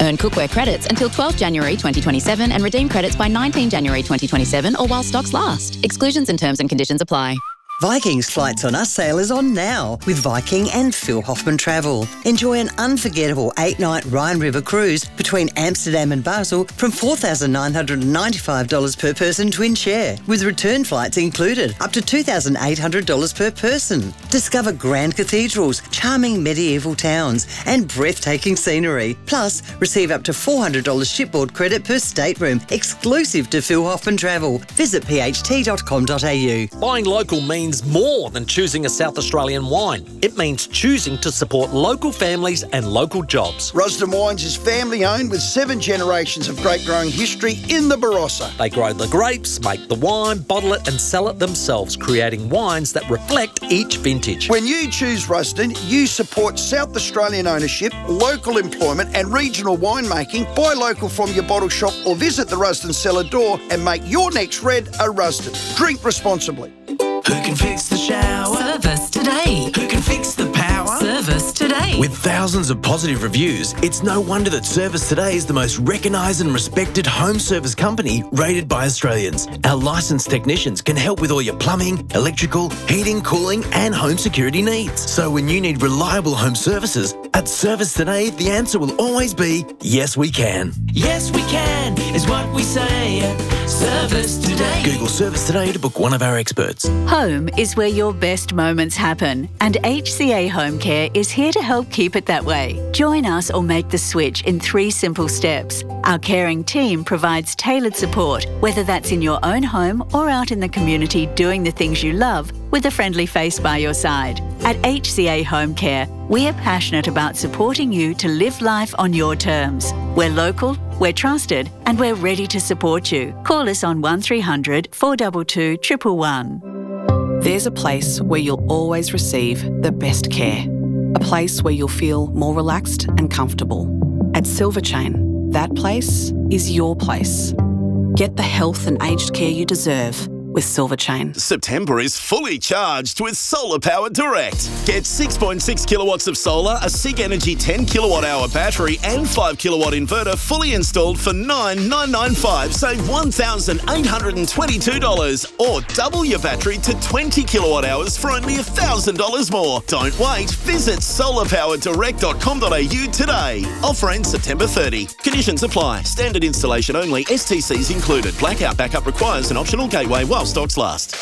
Earn cookware credits until 12 January 2027 and redeem credits by 19 January 2027 or while stocks last. Exclusions and terms and conditions apply. Viking's Flights on Us sale is on now with Viking and Phil Hoffman Travel. Enjoy an unforgettable 8-night Rhine River cruise between Amsterdam and Basel from $4,995 per person twin share, with return flights included, up to $2,800 per person. Discover grand cathedrals, charming medieval towns and breathtaking scenery. Plus, receive up to $400 shipboard credit per stateroom, exclusive to Phil Hoffman Travel. Visit pht.com.au. Buying local means more than choosing a South Australian wine. It means choosing to support local families and local jobs. Rusden Wines is family owned with 7 generations of grape growing history in the Barossa. They grow the grapes, make the wine, bottle it and sell it themselves, creating wines that reflect each vintage. When you choose Rusden, you support South Australian ownership, local employment and regional winemaking. Buy local from your bottle shop or visit the Rusden cellar door and make your next red a Rusden. Drink responsibly. Who can fix the shower? Service today. Who can fix the power? Service today. With thousands of positive reviews, it's no wonder that Service Today is the most recognised and respected home service company rated by Australians. Our licensed technicians can help with all your plumbing, electrical, heating, cooling and home security needs. So when you need reliable home services, at Service Today, the answer will always be, yes we can. Yes we can is what we say. Service Today. Google Service Today to book one of our experts. Home is where your best moments happen, and HCA Home Care is here to help keep it that way. Join us or make the switch in 3 simple steps. Our caring team provides tailored support, whether that's in your own home or out in the community doing the things you love with a friendly face by your side. At HCA Home Care, we are passionate about supporting you to live life on your terms. We're local, we're trusted, and we're ready to support you. Call us on 1300 422 111. There's a place where you'll always receive the best care. A place where you'll feel more relaxed and comfortable. At Silver Chain, that place is your place. Get the health and aged care you deserve with Silver Chain. September is fully charged with Solar Power Direct. Get 6.6 kilowatts of solar, a SIG Energy 10 kilowatt hour battery and 5 kilowatt inverter fully installed for $9,995. Save $1,822 or double your battery to 20 kilowatt hours for only $1,000 more. Don't wait. Visit solarpowerdirect.com.au today. Offer ends September 30. Conditions apply. Standard installation only. STCs included. Blackout backup requires an optional gateway while stocks last.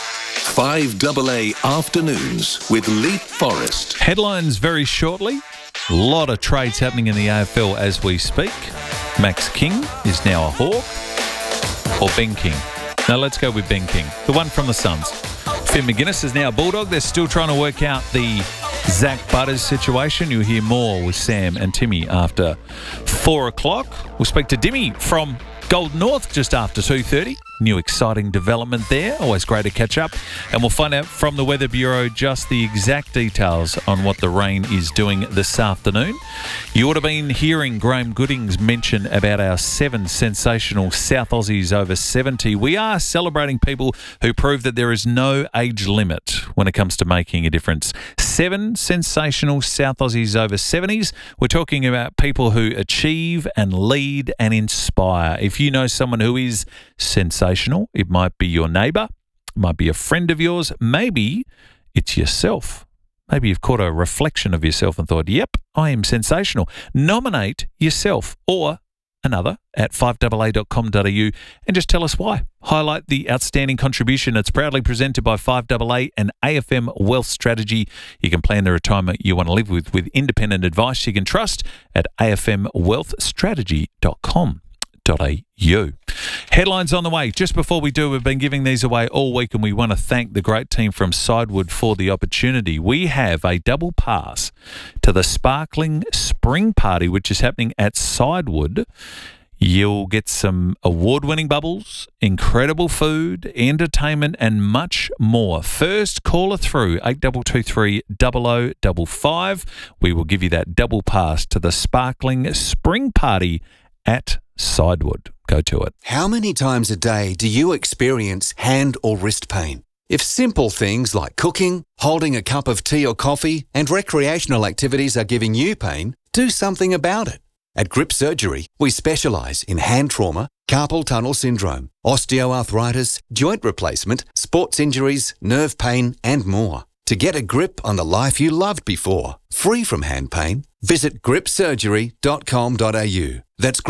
5AA Afternoons with Leith Forrest. Headlines very shortly. A lot of trades happening in the AFL as we speak. Max King is now a Hawk, or Ben King. Now let's go with Ben King, the one from the Suns. Finn McGuinness is now a Bulldog. They're still trying to work out the Zach Butters situation. You'll hear more with Sam and Timmy after 4 o'clock. We'll speak to Dimmy from Golden North just after 2:30. New exciting development there. Always great to catch up. And we'll find out from the Weather Bureau just the exact details on what the rain is doing this afternoon. You would have been hearing Graham Goodings mention about our 7 sensational South Aussies over 70. We are celebrating people who prove that there is no age limit when it comes to making a difference. 7 sensational South Aussies over 70s. We're talking about people who achieve and lead and inspire. If you know someone who is sensational, it might be your neighbour, it might be a friend of yours, maybe it's yourself. Maybe you've caught a reflection of yourself and thought, yep, I am sensational. Nominate yourself or another at 5AA.com.au and just tell us why. Highlight the outstanding contribution that's proudly presented by 5AA and AFM Wealth Strategy. You can plan the retirement you want to live with independent advice you can trust at afmwealthstrategy.com.au. Headlines on the way. Just before we do, we've been giving these away all week and we want to thank the great team from Sidewood for the opportunity. We have a double pass to the Sparkling Spring Party, which is happening at Sidewood. You'll get some award-winning bubbles, incredible food, entertainment and much more. First caller through 8223 0055. We will give you that double pass to the Sparkling Spring Party at Sidewood. Go to it. How many times a day do you experience hand or wrist pain? If simple things like cooking, holding a cup of tea or coffee, and recreational activities are giving you pain, do something about it. At Grip Surgery, we specialise in hand trauma, carpal tunnel syndrome, osteoarthritis, joint replacement, sports injuries, nerve pain and more. To get a grip on the life you loved before, free from hand pain, visit gripsurgery.com.au. That's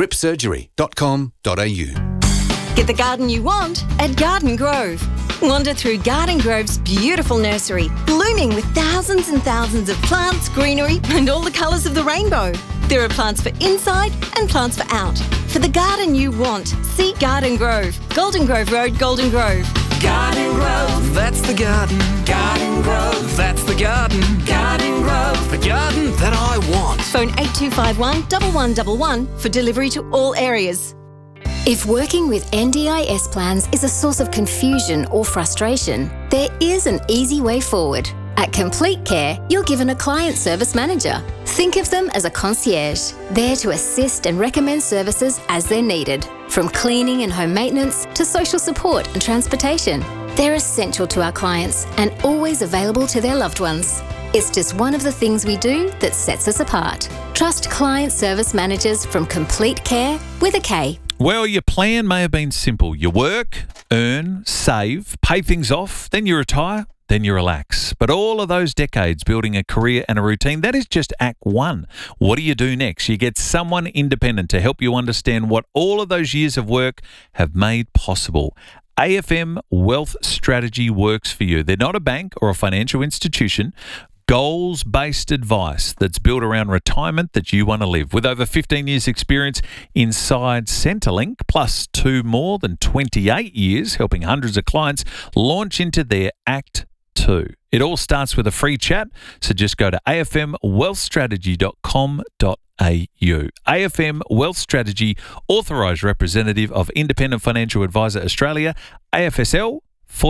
gripsurgery.com.au. Get the garden you want at Garden Grove. Wander through Garden Grove's beautiful nursery, blooming with thousands and thousands of plants, greenery and all the colours of the rainbow. There are plants for inside and plants for out. For the garden you want, see Garden Grove. Golden Grove Road, Golden Grove. Garden Grove, that's the garden. Garden Grove, that's the garden. Garden Grove, the garden that I want. Phone 8251 1111 for delivery to all areas. If working with NDIS plans is a source of confusion or frustration, there is an easy way forward. At Complete Care, you're given a client service manager. Think of them as a concierge, there to assist and recommend services as they're needed, from cleaning and home maintenance to social support and transportation. They're essential to our clients and always available to their loved ones. It's just one of the things we do that sets us apart. Trust client service managers from Complete Care with a K. Well, your plan may have been simple. You work, earn, save, pay things off, then you retire, then you relax. But all of those decades building a career and a routine, that is just Act 1. What do you do next? You get someone independent to help you understand what all of those years of work have made possible. AFM Wealth Strategy works for you. They're not a bank or a financial institution. Goals-based advice that's built around retirement that you want to live. With over 15 years experience inside Centrelink, plus 2 more than 28 years helping hundreds of clients launch into their Act 2. It all starts with a free chat, so just go to afmwealthstrategy.com.au. AFM Wealth Strategy, authorised representative of Independent Financial Advisor Australia, AFSL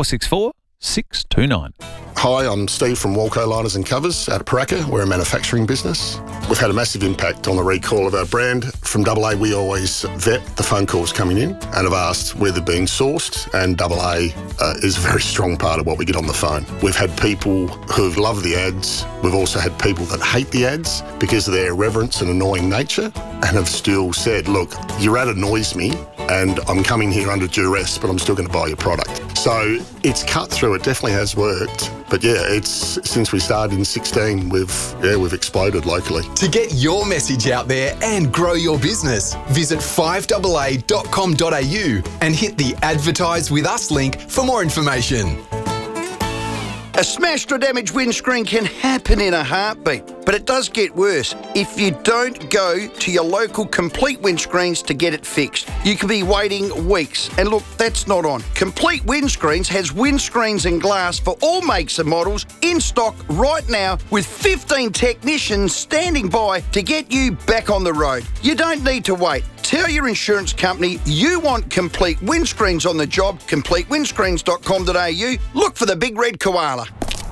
464629. Hi, I'm Steve from Walco Liners and Covers out of Paraka. We're a manufacturing business. We've had a massive impact on the recall of our brand. From AA, we always vet the phone calls coming in and have asked where they're being sourced, and AA is a very strong part of what we get on the phone. We've had people who've loved the ads. We've also had people that hate the ads because of their irreverence and annoying nature and have still said, look, your ad annoys me and I'm coming here under duress, but I'm still going to buy your product. So it's cut through. It definitely has worked. But yeah, it's since we started in 2016, we've exploded locally. To get your message out there and grow your business, visit 5AA.com.au and hit the Advertise With Us link for more information. A smashed or damaged windscreen can happen in a heartbeat, but it does get worse if you don't go to your local Complete Windscreens to get it fixed. You could be waiting weeks, and look, that's not on. Complete Windscreens has windscreens and glass for all makes and models in stock right now, with 15 technicians standing by to get you back on the road. You don't need to wait. Tell your insurance company you want Complete Windscreens on the job. CompleteWindscreens.com.au. Look for the big red koala.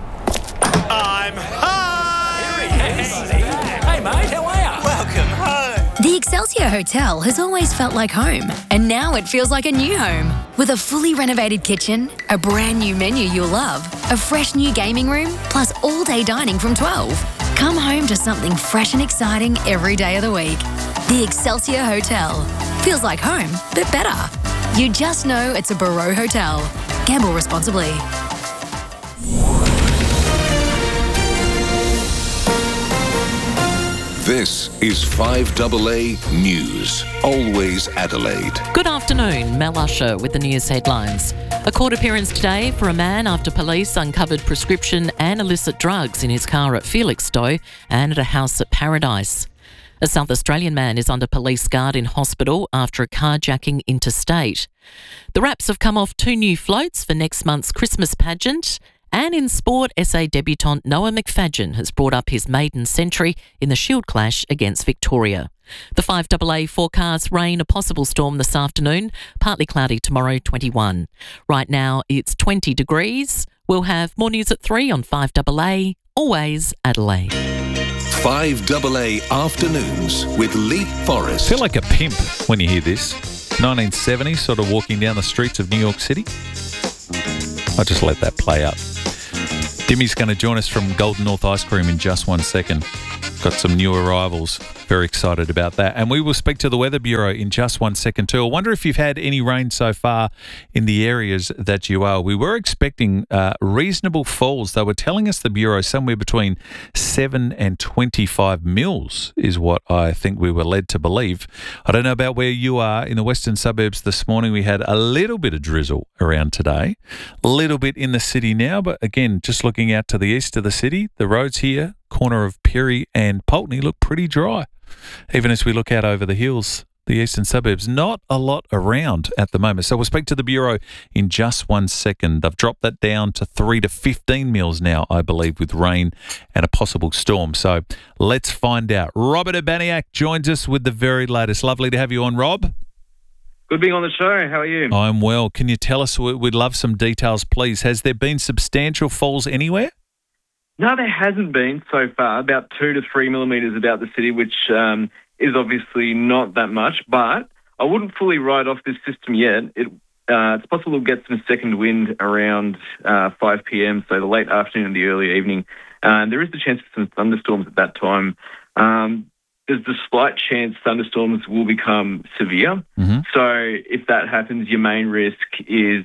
I'm home! Here he is. Hey, mate, how are you? Welcome home. The Excelsior Hotel has always felt like home, and now it feels like a new home. With a fully renovated kitchen, a brand new menu you'll love, a fresh new gaming room, plus all-day dining from 12. Come home to something fresh and exciting every day of the week. The Excelsior Hotel. Feels like home, but better. You just know it's a Barreau Hotel. Gamble responsibly. This is 5AA News, always Adelaide. Good afternoon, Mel Usher with the news headlines. A court appearance today for a man after police uncovered prescription and illicit drugs in his car at Felixstowe and at a house at Paradise. A South Australian man is under police guard in hospital after a carjacking interstate. The wraps have come off 2 new floats for next month's Christmas pageant. And in sport, SA debutant Noah McFadden has brought up his maiden century in the Shield clash against Victoria. The 5AA forecast rain, a possible storm this afternoon, partly cloudy tomorrow, 21. Right now it's 20 degrees. We'll have more news at 3 on 5AA, always Adelaide. 5AA Afternoons with Lee Forrest. Feel like a pimp when you hear this. 1970, sort of walking down the streets of New York City. I'll just let that play out. Dimmy's going to join us from Golden North Ice Cream in just 1 second. Got some new arrivals. Very excited about that. And we will speak to the Weather Bureau in just 1 second too. I wonder if you've had any rain so far in the areas that you are. We were expecting reasonable falls. They were telling us, the Bureau, somewhere between 7 and 25 mils is what I think we were led to believe. I don't know about where you are in the western suburbs this morning. We had a little bit of drizzle around today, a little bit in the city now, but again, just looking out to the east of the city, the roads here, corner of Perry and Pulteney, look pretty dry. Even as we look out over the hills, the eastern suburbs, not a lot around at the moment. So we'll speak to the Bureau in just 1 second. They've dropped that down to 3 to 15 mils now, I believe, with rain and a possible storm. So let's find out. Robert Urbaniak joins us with the very latest. Lovely to have you on, Rob. Good being on the show. How are you? I'm well. Can you tell us, we'd love some details, please. Has there been substantial falls anywhere? No, there hasn't been so far. About 2 to 3 millimetres about the city, which is obviously not that much. But I wouldn't fully write off this system yet. It's possible we'll get some second wind around 5 p.m, so the late afternoon and the early evening. There is the chance for some thunderstorms at that time. There's the slight chance thunderstorms will become severe. Mm-hmm. So if that happens, your main risk is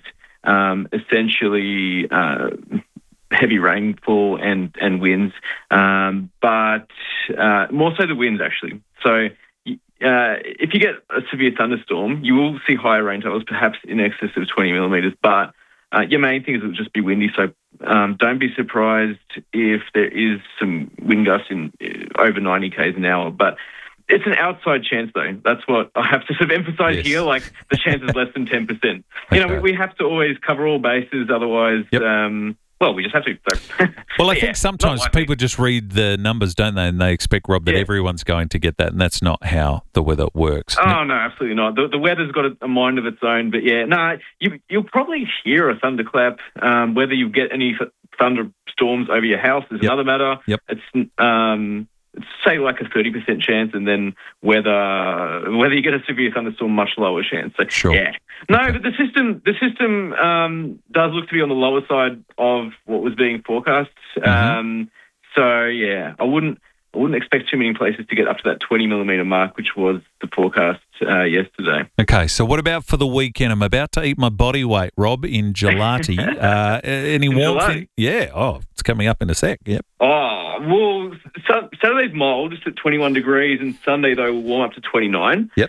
essentially heavy rainfall and winds, but more so the winds, actually. So if you get a severe thunderstorm, you will see higher rain totals, perhaps in excess of 20 millimetres, but your main thing is it will just be windy, so don't be surprised if there is some wind gusts in over 90 k's an hour. But it's an outside chance, though. That's what I have to sort of emphasise here. Like, the chance is less than 10%. Okay. You know, we have to always cover all bases, otherwise... Well, we just have to. So. Well, I think sometimes people just read the numbers, don't they? And they expect, Rob, that everyone's going to get that, and that's not how the weather works. Oh, no, absolutely not. The weather's got a mind of its own, but you'll probably hear a thunderclap. Whether you get any thunderstorms over your house is another matter. It's say like a 30% chance, and then whether you get a severe thunderstorm, much lower chance. So, sure. Yeah. No, but the system does look to be on the lower side of what was being forecast. Mm-hmm. So yeah, I wouldn't expect too many places to get up to that 20 millimetre mark, which was the forecast yesterday. Okay, so what about for the weekend? I'm about to eat my body weight, Rob, in gelati. Any warmth? Yeah. Oh, it's coming up in a sec. Yep. Oh, well, Saturday's mild, just at 21 degrees, and Sunday, though, will warm up to 29. Yep.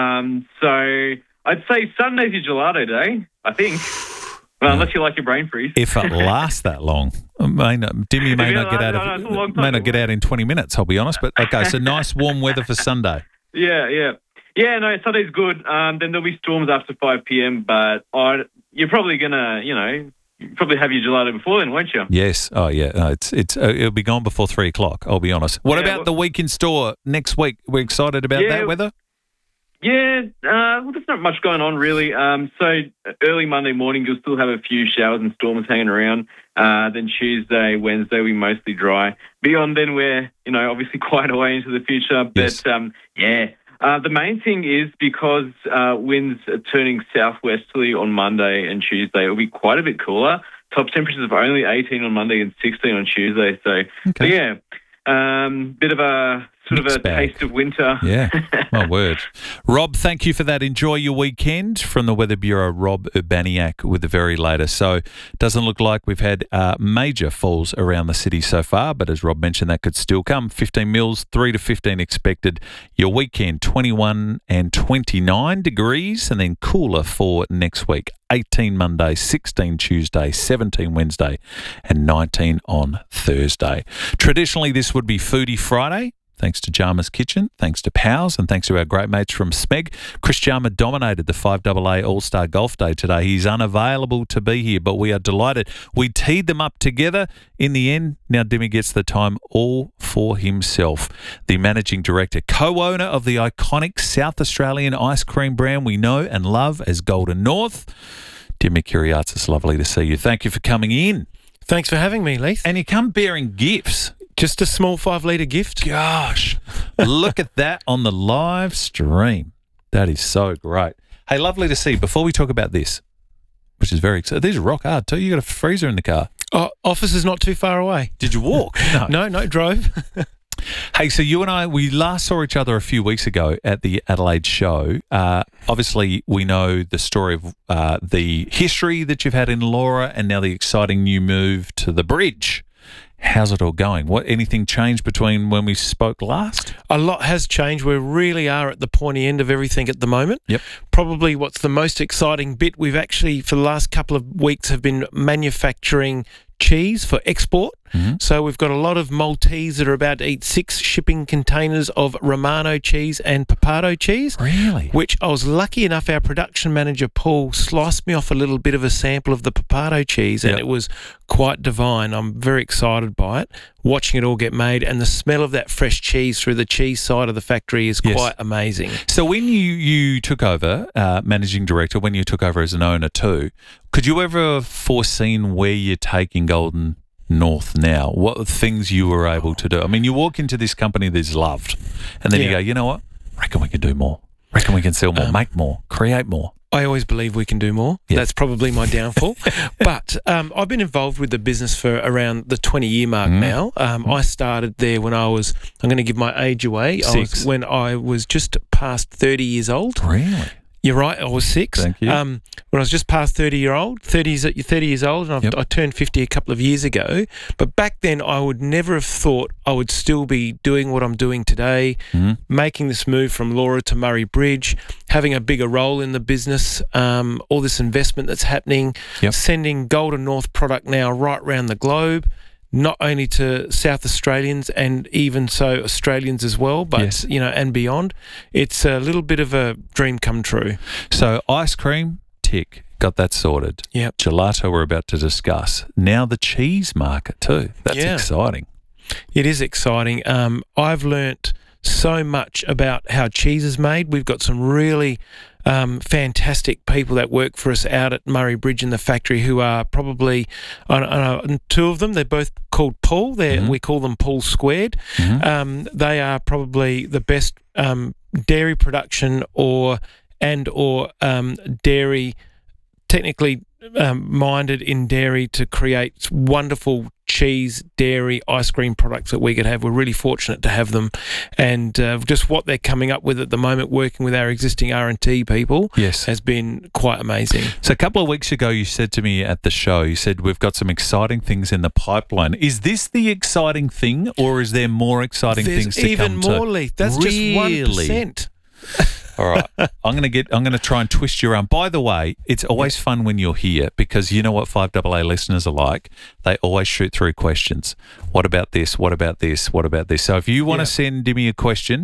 So I'd say Sunday's your gelato day, I think. Well, unless you like your brain freeze. If it lasts that long. Dimmy may not get out in 20 minutes, I'll be honest. But, okay, so nice warm weather for Sunday. Yeah, no, Sunday's good. Then there'll be storms after 5 p.m, but you're probably going to, you probably have your gelato before then, won't you? Yes. Oh, yeah. No, it'll be gone before 3 o'clock, I'll be honest. What about the week in store next week? We're excited about that weather? Yeah, well, there's not much going on, really. So early Monday morning, you'll still have a few showers and storms hanging around. Then Tuesday, Wednesday, we mostly dry. Beyond then, we're, obviously quite a way into the future. But, the main thing is because winds are turning southwesterly on Monday and Tuesday, it'll be quite a bit cooler. Top temperatures of only 18 on Monday and 16 on Tuesday. So bit of a taste of winter. Yeah, my word. Rob, thank you for that. Enjoy your weekend. From the Weather Bureau, Rob Urbaniak with the very latest. So it doesn't look like we've had major falls around the city so far, but as Rob mentioned, that could still come. 15 mils, 3 to 15 expected. Your weekend, 21 and 29 degrees, and then cooler for next week. 18 Monday, 16 Tuesday, 17 Wednesday, and 19 on Thursday. Traditionally, this would be Foodie Friday. Thanks to Jama's Kitchen, thanks to Powers, and thanks to our great mates from SMEG. Chris Jama dominated the 5AA All-Star Golf Day today. He's unavailable to be here, but we are delighted. We teed them up together. In the end, now Dimmy gets the time all for himself. The managing director, co-owner of the iconic South Australian ice cream brand we know and love as Golden North. Dimmy Kyriatis, lovely to see you. Thank you for coming in. Thanks for having me, Leith. And you come bearing gifts. Just a small 5-litre gift. Gosh, look at that on the live stream. That is so great. Hey, lovely to see you. Before we talk about this, which is very exciting, these are rock hard too. You got a freezer in the car. Oh, office is not too far away. Did you walk? No, drove. Hey, so you and I, we last saw each other a few weeks ago at the Adelaide show. Obviously, we know the story of the history that you've had in Laura and now the exciting new move to the bridge. How's it all going? Anything changed between when we spoke last? A lot has changed. We really are at the pointy end of everything at the moment. Yep. Probably what's the most exciting bit, we've actually, for the last couple of weeks, have been manufacturing cheese for export. Mm-hmm. So we've got a lot of Maltese that are about to eat 6 shipping containers of Romano cheese and Papato cheese. Really? Which I was lucky enough, our production manager, Paul, sliced me off a little bit of a sample of the Papato cheese, and it was quite divine. I'm very excited by it, watching it all get made, and the smell of that fresh cheese through the cheese side of the factory is quite amazing. So when you took over, managing director, when you took over as an owner too, could you ever have foreseen where you're taking Golden North now? What things you were able to do? I mean, you walk into this company that's loved, and then you go, you know what? Reckon we can do more. Reckon we can sell more, make more, create more. I always believe we can do more. Yep. That's probably my downfall. But I've been involved with the business for around the 20-year mark now. I started there when I'm going to give my age away. When I was just past 30 years old. Really? You're right, I was 6. Thank you. When I was just past 30 years old, and I turned 50 a couple of years ago. But back then, I would never have thought I would still be doing what I'm doing today, making this move from Laura to Murray Bridge, having a bigger role in the business, all this investment that's happening, sending Golden North product now right around the globe. Not only to South Australians and even so Australians as well, but and beyond. It's a little bit of a dream come true. So ice cream, tick, got that sorted. Yep. Gelato we're about to discuss. Now the cheese market too. That's exciting. It is exciting. I've learnt so much about how cheese is made. We've got some really fantastic people that work for us out at Murray Bridge in the factory who are probably, two of them, they're both called Paul. We call them Paul Squared. They are probably the best dairy production or dairy, technically minded in dairy to create wonderful cheese, dairy, ice cream products that we could have. We're really fortunate to have them, and just what they're coming up with at the moment, working with our existing R&T people, has been quite amazing. So a couple of weeks ago, you said to me at the show, you said we've got some exciting things in the pipeline. Is this the exciting thing, or is there more exciting things to come to? There's even more, Leith. That's just 1%. All right. I'm going to try and twist your arm. By the way, it's always fun when you're here because you know what 5AA listeners are like. They always shoot through questions. What about this? What about this? What about this? So if you want to send me a question,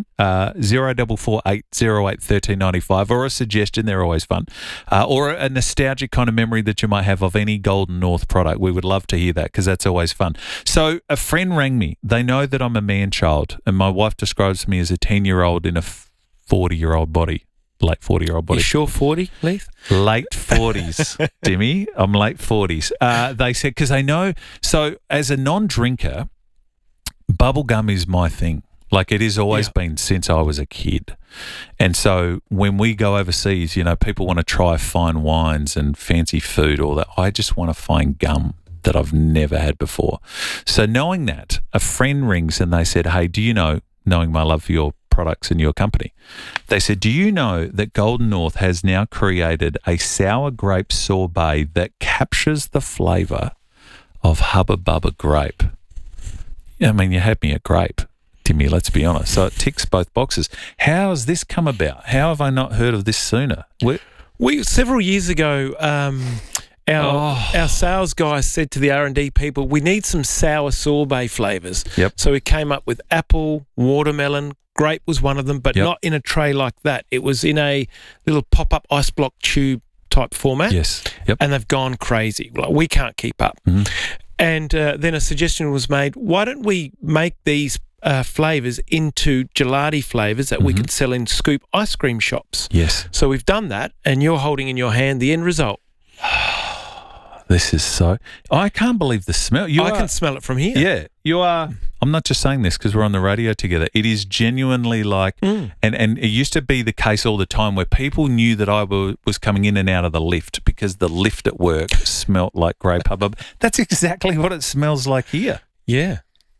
0448081395 or a suggestion, they're always fun, or a nostalgic kind of memory that you might have of any Golden North product. We would love to hear that because that's always fun. So a friend rang me. They know that I'm a man-child and my wife describes me as a 10-year-old in a 40-year-old body, late 40-year-old body. You sure 40, Leith? Late 40s, Dimmy. I'm late 40s. They said, because they know, so as a non-drinker, bubblegum is my thing. Like it has always been since I was a kid. And so when we go overseas, people want to try fine wines and fancy food, all that. I just want to find gum that I've never had before. So knowing that, a friend rings and they said, hey, do you know, knowing my love for your products in your company, they said, do you know that Golden North has now created a sour grape sorbet that captures the flavour of Hubba Bubba grape? I mean, you had me at grape, Timmy, let's be honest. So it ticks both boxes. How has this come about? How have I not heard of this sooner? We several years ago, our sales guy said to the R&D people, we need some sour sorbet flavours. So we came up with apple, watermelon, grape was one of them, but not in a tray like that. It was in a little pop-up ice block tube type format. And they've gone crazy. Like, we can't keep up. And then a suggestion was made, why don't we make these flavours into gelati flavours that we can sell in scoop ice cream shops? So we've done that, and you're holding in your hand the end result. This is so... I can't believe the smell. I can smell it from here. Yeah, you are... I'm not just saying this because we're on the radio together. It is genuinely like... And it used to be the case all the time where people knew that I was coming in and out of the lift because the lift at work smelt like grape hubbub. That's exactly what it smells like here. Yeah.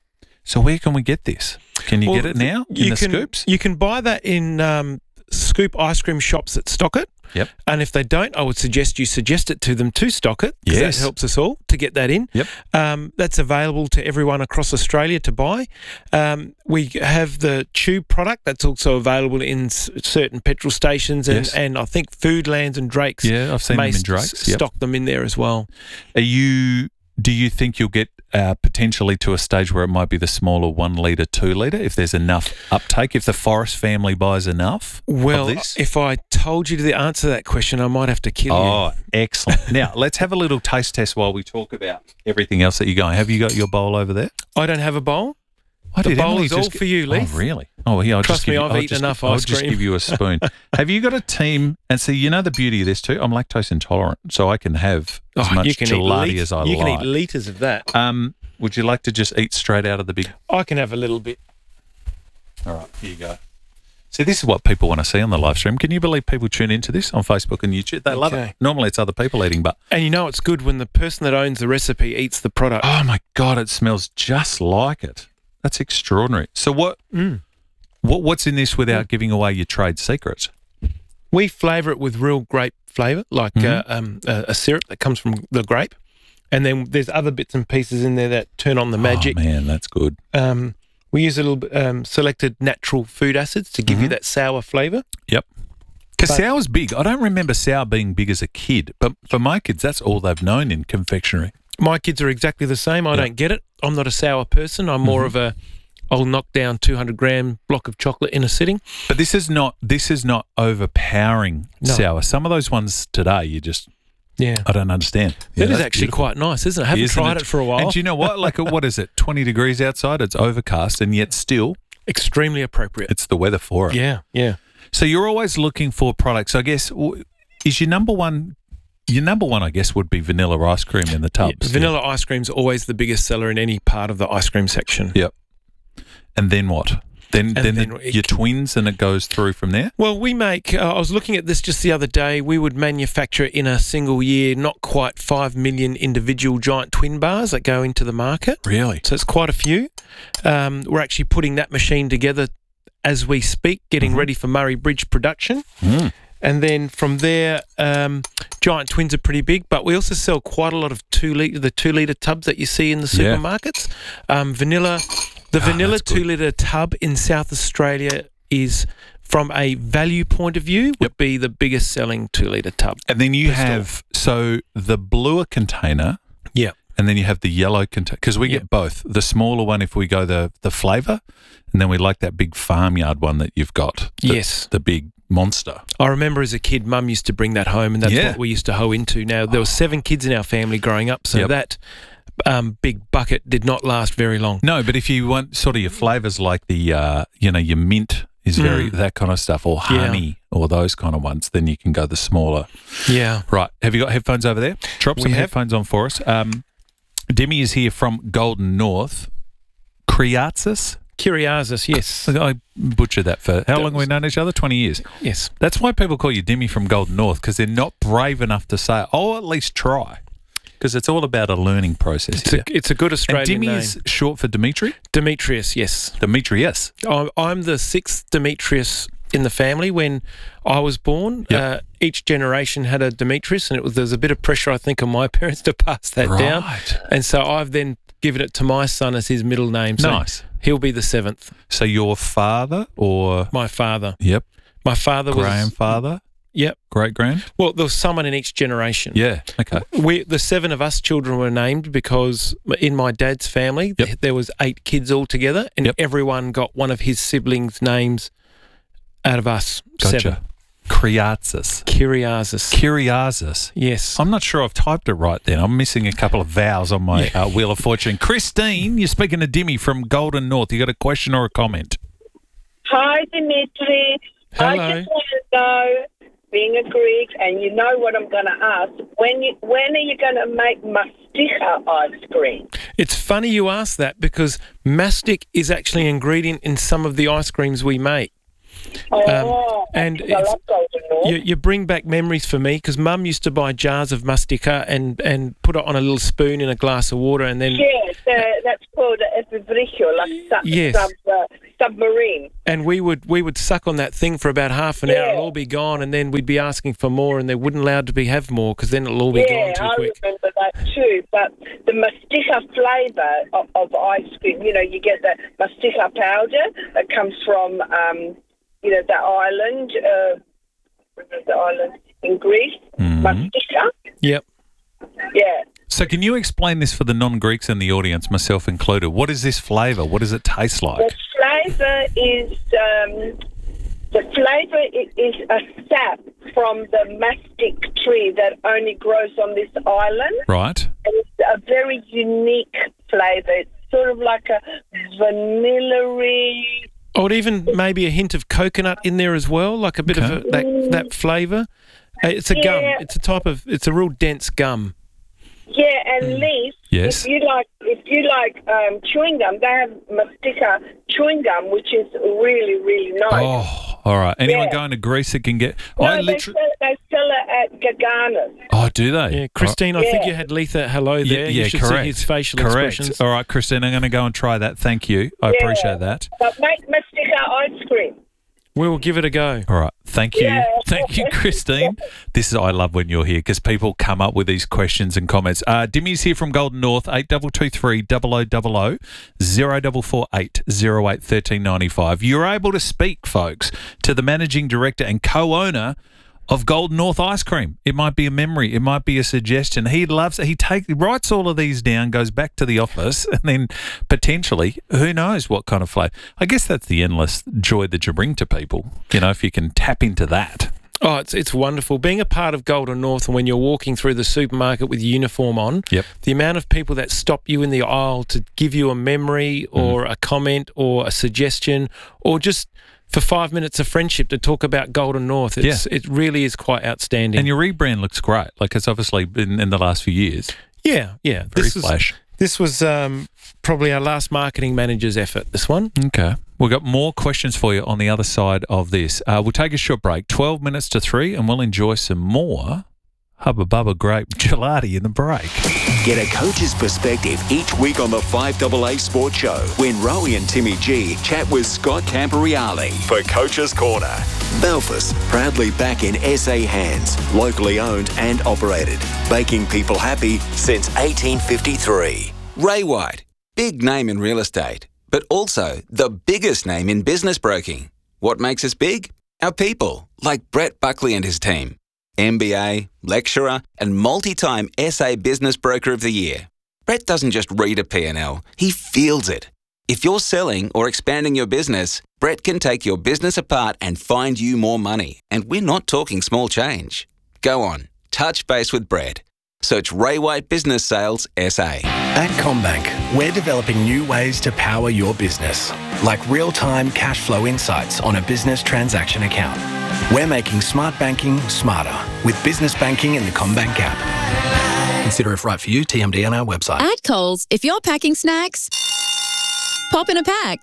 So where can we get this? Can you get it now in the scoops? You can buy that in scoop ice cream shops that stock it. Yep. And if they don't, I would suggest you suggest it to them to stock it, because that helps us all to get that in. Yep. That's available to everyone across Australia to buy. We have the tube product that's also available in certain petrol stations and I think Foodlands and Drake's. Yeah, I've seen them in Drake's. Stock them in there as well. Do you think you'll get potentially to a stage where it might be the smaller 1 litre, 2 litre, if there's enough uptake, if the Forrest family buys enough of this? If I told you the answer to that question, I might have to kill you. Oh, excellent. Now, let's have a little taste test while we talk about everything else that you're going. Have you got your bowl over there? I don't have a bowl. The bowl is all for you, Leith. Oh, really? Oh, yeah. Trust me, I've eaten enough ice cream. I'll just give you a spoon. Have you got a team? And see, you know the beauty of this too? I'm lactose intolerant, so I can have as much gelati as I like. You can eat litres of that. Would you like to just eat straight out of the big... I can have a little bit. All right, here you go. See, this is what people want to see on the live stream. Can you believe people tune into this on Facebook and YouTube? They love it. Normally it's other people eating, but... And you know it's good when the person that owns the recipe eats the product. Oh, my God, it smells just like it. That's extraordinary. So what's in this without giving away your trade secrets? We flavour it with real grape flavour, like a syrup that comes from the grape. And then there's other bits and pieces in there that turn on the magic. Oh, man, that's good. We use a little bit selected natural food acids to give you that sour flavour. Yep. Because sour's big. I don't remember sour being big as a kid, but for my kids, that's all they've known in confectionery. My kids are exactly the same. I don't get it. I'm not a sour person. I'm more of I'll knock down 200-gram block of chocolate in a sitting. But this is not overpowering sour. Some of those ones today, you just... Yeah. I don't understand. That is actually quite nice, isn't it? I haven't tried it for a while. And do you know what? Like, what is it? 20 degrees outside, it's overcast, and yet still... Extremely appropriate. It's the weather for it. Yeah, yeah. So you're always looking for products. I guess, is your number one... Your number one, I guess, would be vanilla ice cream in the tubs. Yeah, vanilla ice cream's always the biggest seller in any part of the ice cream section. Yep. And then what? Then your twins, and it goes through from there? Well, we make, I was looking at this just the other day, we would manufacture in a single year not quite 5 million individual giant twin bars that go into the market. Really? So it's quite a few. We're actually putting that machine together as we speak, getting ready for Murray Bridge production. And then from there, giant twins are pretty big, but we also sell quite a lot of 2 litre tubs that you see in the supermarkets. The vanilla 2 litre tub in South Australia is, from a value point of view, would be the biggest selling 2 litre tub. And then you have, so the bluer container. Yeah. And then you have the yellow container, because we get both. The smaller one if we go the flavour, and then we like that big farmyard one that you've got. The big monster. I remember as a kid, Mum used to bring that home, and that's what we used to hoe into. Now, there were 7 kids in our family growing up, so that big bucket did not last very long. No, but if you want sort of your flavours like the, your mint is very, that kind of stuff, or honey or those kind of ones, then you can go the smaller. Yeah. Right. Have you got headphones over there? Drop some headphones on for us. Demi is here from Golden North. Criazis, yes. I butchered that for... How long have we known each other? 20 years. Yes. That's why people call you Demi from Golden North, because they're not brave enough to say it. Or at least try, because it's all about a learning process. It's a good Australian name. And Demi is short for Dimitri? Demetrius, yes. Demetrius. I'm the 6th Demetrius in the family. When I was born, each generation had a Demetrius, and there was a bit of pressure, I think, on my parents to pass that down. And so I've then given it to my son as his middle name. So nice. He'll be the 7th. So your father or... My father. Yep. My father was... Grandfather? Yep. Great-grand? Well, there was someone in each generation. Yeah, okay. The 7 of us children were named because in my dad's family, there was 8 kids altogether, and everyone got one of his siblings' names out of us. Gotcha. 7. Criazis. Yes. I'm not sure I've typed it right then. I'm missing a couple of vowels on my Wheel of Fortune. Christine, you're speaking to Demi from Golden North. You got a question or a comment? Hi, Dimitri. Hello. I just want to know, being a Greek, and you know what I'm going to ask, when are you going to make mastica ice cream? It's funny you ask that, because mastic is actually an ingredient in some of the ice creams we make. And I love Golden North. you bring back memories for me because Mum used to buy jars of mastica and put it on a little spoon in a glass of water and then... Yes, that's called a epibricio, like submarine. And we would suck on that thing for about half an hour. It'll all be gone, and then we'd be asking for more, and they wouldn't allow to have more because then it'll all be gone too quick. Yeah, I remember that too. But the mastica flavour of ice cream, you get the mastica powder that comes from, the island, in Greece, mastica. Yep. Yeah. So can you explain this for the non-Greeks in the audience, myself included? What is this flavour? What does it taste like? The flavour is a sap from the mastic tree that only grows on this island. Right. And it's a very unique flavour. It's sort of like a vanilla-y... Or even maybe a hint of coconut in there as well, like a bit of that flavour. It's a gum. It's a real dense gum. Yeah, and Leaf, yes. if you like chewing gum, they have mastica chewing gum, which is really, really nice. Oh, all right. Anyone going to Greece that can get... No, they sell it at Gaganas. Oh, do they? Yeah, Christine, I think you had Letha hello there. Yeah, you should correct. see his facial expressions. All right, Christine, I'm going to go and try that. Thank you. I appreciate that. But make mastica ice cream. We will give it a go. All right. Thank you. Yeah. Thank you, Christine. I love when you're here because people come up with these questions and comments. Dimmy's here from Golden North, 8223 0000 0448 08 1395. You're able to speak, folks, to the managing director and co-owner of Golden North Ice Cream. It might be a memory. It might be a suggestion. He loves it. He writes all of these down, goes back to the office, and then potentially, who knows what kind of flavour. I guess that's the endless joy that you bring to people, if you can tap into that. Oh, it's wonderful. Being a part of Golden North and when you're walking through the supermarket with uniform on, the amount of people that stop you in the aisle to give you a memory or a comment or a suggestion or just... for 5 minutes of friendship to talk about Golden North. It really is quite outstanding. And your rebrand looks great. Like it's obviously been in the last few years. Yeah. Very flash. This was probably our last marketing manager's effort, this one. Okay. We've got more questions for you on the other side of this. We'll take a short break, 12 minutes to 3, and we'll enjoy some more Hubba Bubba Grape Gelati in the break. Get a coach's perspective each week on the 5AA Sports Show when Rowie and Timmy G chat with Scott Camporeale for Coach's Corner. Balfour's, proudly back in SA hands, locally owned and operated, making people happy since 1853. Ray White, big name in real estate, but also the biggest name in business broking. What makes us big? Our people, like Brett Buckley and his team. MBA, lecturer, and multi-time SA Business Broker of the Year. Brett doesn't just read a P&L, he feels it. If you're selling or expanding your business, Brett can take your business apart and find you more money. And we're not talking small change. Go on, touch base with Brett. Search Ray White Business Sales SA. At CommBank, we're developing new ways to power your business, like real-time cash flow insights on a business transaction account. We're making smart banking smarter with business banking in the CommBank app. Consider if right for you. TMD on our website. At Coles, if you're packing snacks, pop in a pack.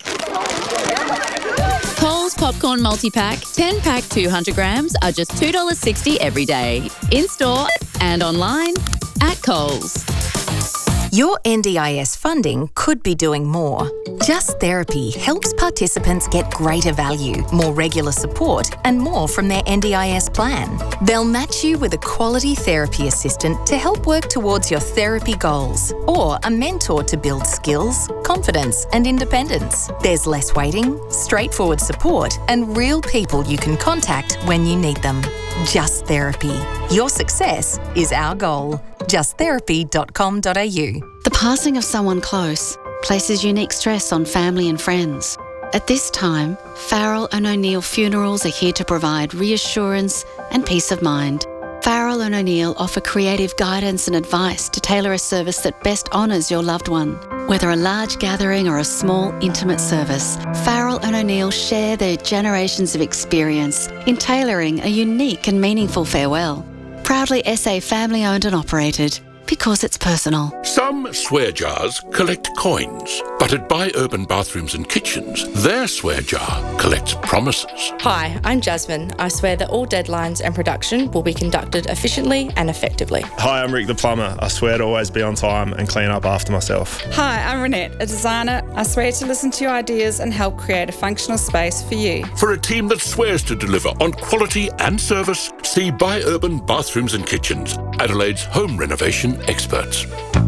Coles Popcorn Multi-Pack, 10-pack 200 grams are just $2.60 every day. In-store and online at Coles. Your NDIS funding could be doing more. Just Therapy helps participants get greater value, more regular support, and more from their NDIS plan. They'll match you with a quality therapy assistant to help work towards your therapy goals, or a mentor to build skills, confidence, and independence. There's less waiting, straightforward support, and real people you can contact when you need them. Just Therapy. Your success is our goal. justtherapy.com.au. The passing of someone close places unique stress on family and friends. At this time, Farrell and O'Neill Funerals are here to provide reassurance and peace of mind. Farrell and O'Neill offer creative guidance and advice to tailor a service that best honours your loved one. Whether a large gathering or a small, intimate service, Farrell and O'Neill share their generations of experience in tailoring a unique and meaningful farewell. Proudly SA family-owned and operated, because it's personal. Some swear jars collect coins, but at Buy Urban Bathrooms and Kitchens, their swear jar collects promises. Hi, I'm Jasmine. I swear that all deadlines and production will be conducted efficiently and effectively. Hi, I'm Rick the plumber. I swear to always be on time and clean up after myself. Hi, I'm Renette, a designer. I swear to listen to your ideas and help create a functional space for you. For a team that swears to deliver on quality and service, see Buy Urban Bathrooms and Kitchens, Adelaide's home renovation experts.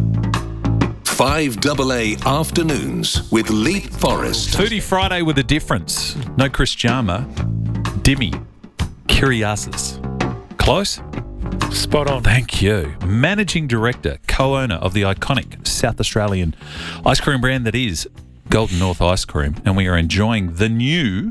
5AA Afternoons with Leap Forrest. Foodie Friday with a difference. No Chris Jama. Dimmy. Kyriasis. Close? Spot on. Thank you. Managing Director, co-owner of the iconic South Australian ice cream brand that is Golden North Ice Cream, and we are enjoying the new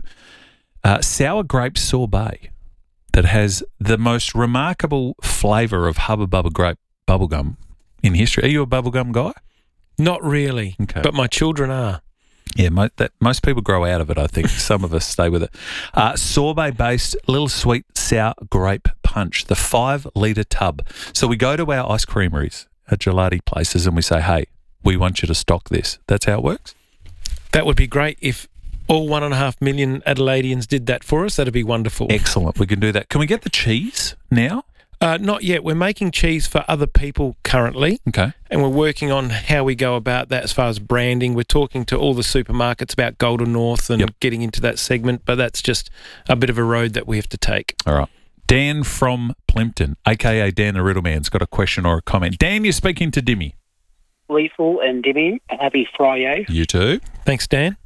sour grape sorbet that has the most remarkable flavour of Hubba Bubba grape bubblegum in history. Are you a bubblegum guy? Not really, okay, but my children are. Yeah, most people grow out of it, I think. Some of us stay with it. Sorbet-based little sweet sour grape punch, the 5-litre tub. So we go to our ice creameries at gelati places and we say, hey, we want you to stock this. That's how it works? That would be great if all 1.5 million Adelaideans did that for us. That'd be wonderful. Excellent. We can do that. Can we get the cheese now? Not yet. We're making cheese for other people currently. Okay. And we're working on how we go about that as far as branding. We're talking to all the supermarkets about Golden North and getting into that segment, but that's just a bit of a road that we have to take. All right. Dan from Plimpton, a.k.a. Dan the Riddleman's got a question or a comment. Dan, you're speaking to Dimmy. Lethal and Dimmy, happy Friday. You too. Thanks, Dan.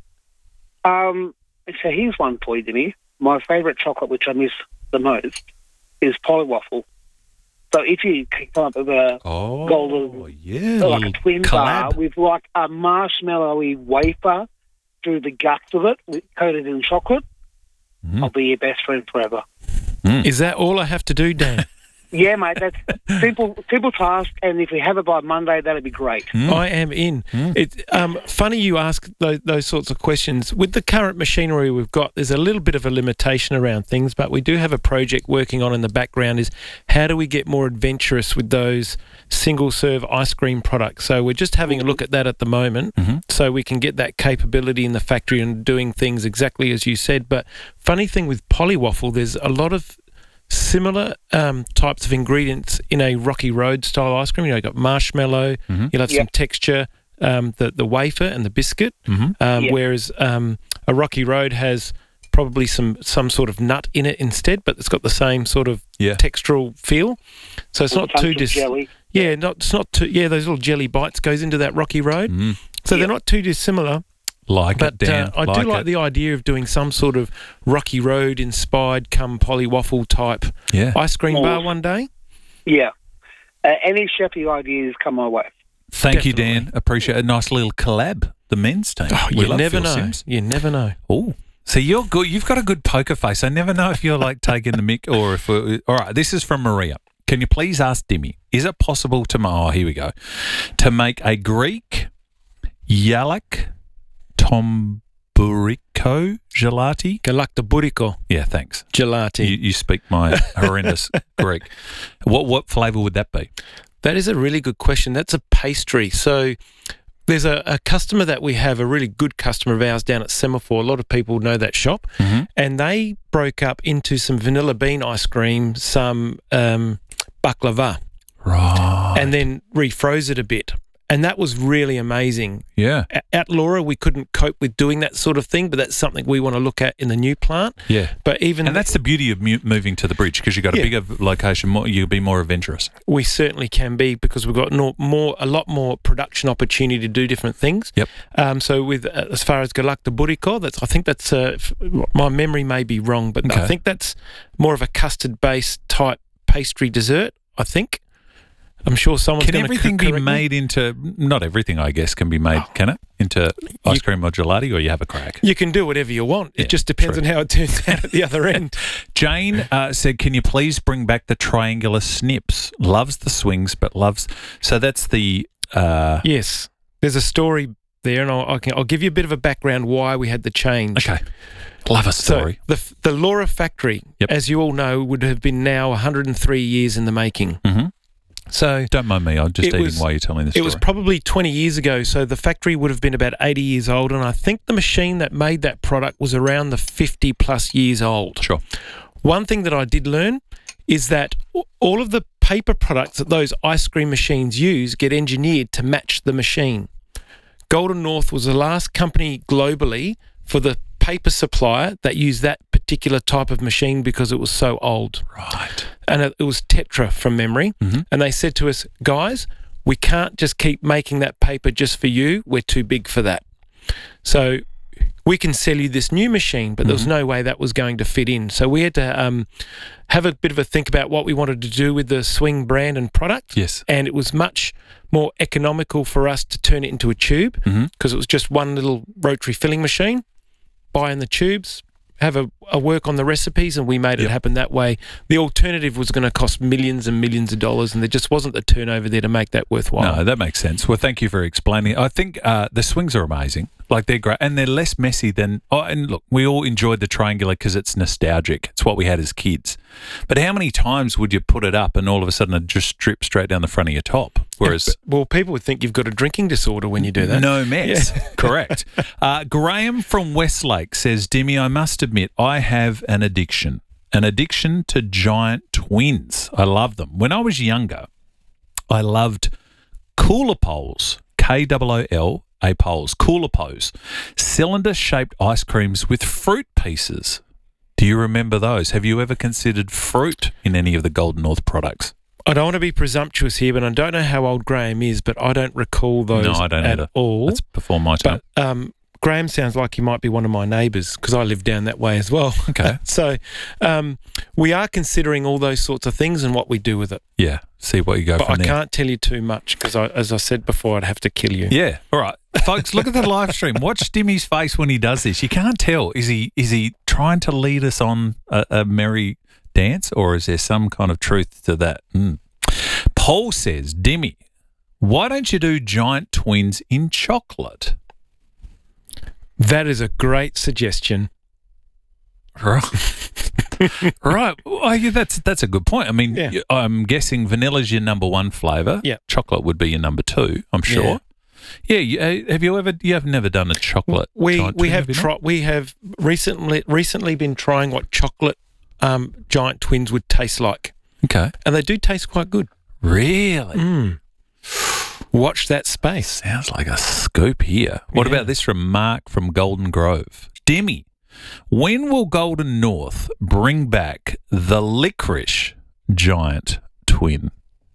So here's one for you, Dimmy. My favourite chocolate, which I miss the most, is Polywaffle. So if you can come up with a golden, like a twin bar with like a marshmallowy wafer through the guts of it, coated in chocolate, I'll be your best friend forever. Is that all I have to do, Dan? Yeah, mate, that's simple task, and if we have it by Monday, that'd be great. I am in. It's funny you ask those sorts of questions. With the current machinery we've got, there's a little bit of a limitation around things, but we do have a project working on in the background is how do we get more adventurous with those single-serve ice cream products. So we're just having a look at that at the moment so we can get that capability in the factory and doing things exactly as you said. But funny thing with Polywaffle, there's a lot of similar types of ingredients in a Rocky Road style ice cream. You've got marshmallow, you'll have some texture, the wafer and the biscuit, whereas a Rocky Road has probably some sort of nut in it instead, but it's got the same sort of textural feel. So it's not too jelly. Yeah, it's not too. Yeah, those little jelly bites goes into that Rocky Road. So they're not too dissimilar. But Dan. I do like the idea of doing some sort of Rocky Road inspired Polywaffle type ice cream bar one day. Yeah. Any chefy ideas come my way. Thank you, Dan. Appreciate a nice little collab, the men's team. Oh, you never know. Sims. You never know. Oh, so you're good. You've got a good poker face. I never know if you're like taking the mick or if we're... All right, this is from Maria. Can you please ask Dimmy, is it possible to... here we go. To make a Greek Yalak Tomburico gelati? Galactoburico. Yeah, thanks. Gelati. You speak my horrendous Greek. What flavour would that be? That is a really good question. That's a pastry. So there's a customer that we have, a really good customer of ours down at Semaphore. A lot of people know that shop. And they broke up into some vanilla bean ice cream, some baklava. Right. And then refroze it a bit. And that was really amazing. Yeah. At Laura, we couldn't cope with doing that sort of thing, but that's something we want to look at in the new plant. Yeah. But and that's the beauty of moving to the bridge because you've got a bigger location, you'll be more adventurous. We certainly can be because we've got a lot more production opportunity to do different things. Yep. So with as far as Galactoburico, I think that's my memory may be wrong, but I think that's more of a custard-based type pastry dessert, I think. I'm sure someone's going to Can everything be made into... Not everything, I guess, can be made, can it? Into ice cream or gelati, or you have a crack? You can do whatever you want. It just depends on how it turns out at the other end. Jane said, can you please bring back the triangular snips? Loves the swings, but loves... So that's the... Yes. There's a story there, and I'll give you a bit of a background why we had the change. Okay. Love a story. So the Laura factory, as you all know, would have been now 103 years in the making. So don't mind me. I'm just eating while you're telling the story. It was probably 20 years ago, so the factory would have been about 80 years old, and I think the machine that made that product was around the 50 plus years old. Sure. One thing that I did learn is that all of the paper products that those ice cream machines use get engineered to match the machine. Golden North was the last company globally for the paper supplier that used that particular type of machine because it was so old. Right. And it was Tetra from memory. Mm-hmm. And they said to us, guys, we can't just keep making that paper just for you. We're too big for that. So we can sell you this new machine, but there was no way that was going to fit in. So we had to have a bit of a think about what we wanted to do with the Swing brand and product. Yes. And it was much more economical for us to turn it into a tube because it was just one little rotary filling machine, buy in the tubes, have a work on the recipes, and we made it happen that way. The alternative was going to cost millions and millions of dollars, and there just wasn't the turnover there to make that worthwhile. No, that makes sense. Well, thank you for explaining. I think the Swings are amazing. Like, they're great, and they're less messy than... Oh, and look, we all enjoyed the triangular because it's nostalgic. It's what we had as kids. But how many times would you put it up and all of a sudden it just drip straight down the front of your top? Whereas... Well, people would think you've got a drinking disorder when you do that. No mess. Yeah. Correct. Graham from Westlake says, Dimmy, I must admit, I have an addiction to giant twins. I love them. When I was younger, I loved Cooler Poles, Kool Poles, Cooler Poles, cylinder-shaped ice creams with fruit pieces. Do you remember those? Have you ever considered fruit in any of the Golden North products? I don't want to be presumptuous here, but I don't know how old Graham is, but I don't recall those no, I don't at either. all. That's before my time. But Graham sounds like he might be one of my neighbours because I live down that way as well. Okay. So we are considering all those sorts of things and what we do with it. Yeah, see what you go but from there. But I can't tell you too much because, as I said before, I'd have to kill you. Yeah, all right. Folks, look at the live stream. Watch Stimmy's face when he does this. You can't tell. Is he trying to lead us on a merry dance, or is there some kind of truth to that? Paul says, Dimmy, why don't you do giant twins in chocolate? That is a great suggestion. Right. Right. Well, yeah, that's a good point. I mean, I'm guessing vanilla's your number one flavour. Yeah. Chocolate would be your number two, I'm sure. Yeah. You have never done a chocolate? We have recently been trying what chocolate giant twins would taste like. Okay. And they do taste quite good. Really? Watch that space. Sounds like a scoop here. What about this from Mark from Golden Grove? Dimmy, when will Golden North bring back the licorice giant twin?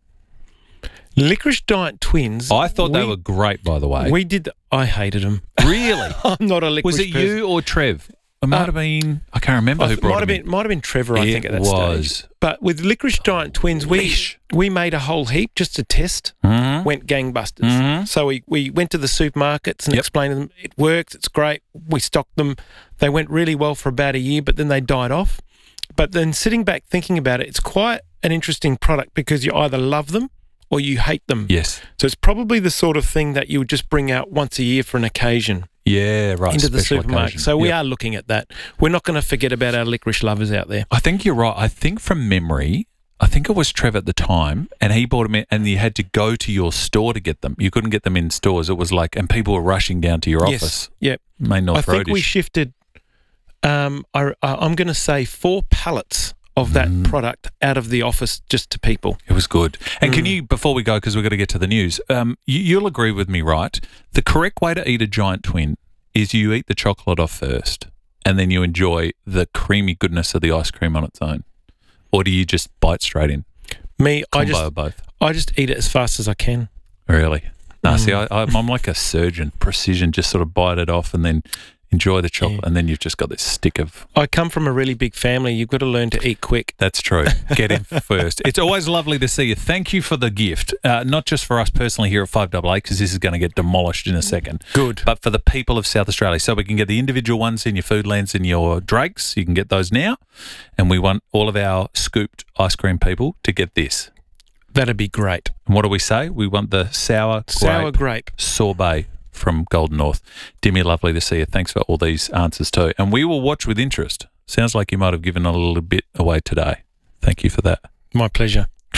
Licorice giant twins? I thought they were great, by the way. We did. I hated them. Really? I'm not a licorice Was it person. you or Trev? It might have been... I can't remember who brought it. Might have been Trevor, I think, at that stage. But with licorice giant twins, we made a whole heap just to test. Went gangbusters. So we went to the supermarkets and explained to them, it works, it's great. We stocked them. They went really well for about a year, but then they died off. But then sitting back thinking about it, it's quite an interesting product because you either love them or you hate them. Yes. So it's probably the sort of thing that you would just bring out once a year for an occasion. Yeah, right. Into the Special supermarket. occasion. So we are looking at that. We're not going to forget about our licorice lovers out there. I think you're right. I think from memory, I think it was Trev at the time, and he bought them in, and you had to go to your store to get them. You couldn't get them in stores. It was like, and people were rushing down to your office. Yep. Main North I think we shifted, I'm going to say 4 pallets of that product out of the office just to people. It was good. And can you, before we go, because we've got to get to the news, you'll agree with me, right? The correct way to eat a giant twin is you eat the chocolate off first and then you enjoy the creamy goodness of the ice cream on its own. Or do you just bite straight in? I just eat it as fast as I can. Really? No, see, I'm like a surgeon, precision, just sort of bite it off and then enjoy the chocolate, and then you've just got this stick of... I come from a really big family. You've got to learn to eat quick. That's true. Get in first. It's always lovely to see you. Thank you for the gift, not just for us personally here at 5AA, because this is going to get demolished in a second. Good. But for the people of South Australia. So we can get the individual ones in your Foodlands and your Drakes. You can get those now. And we want all of our scooped ice cream people to get this. That'd be great. And what do we say? We want the sour grape sorbet from Golden North. Dimmy, lovely to see you. Thanks for all these answers too. And we will watch with interest. Sounds like you might have given a little bit away today. Thank you for that. My pleasure.